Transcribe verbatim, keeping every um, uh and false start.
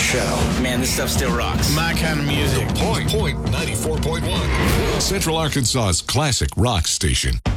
show. Man, this stuff still rocks. My kind of music. Point, point ninety-four point one. Central Arkansas's classic rock station.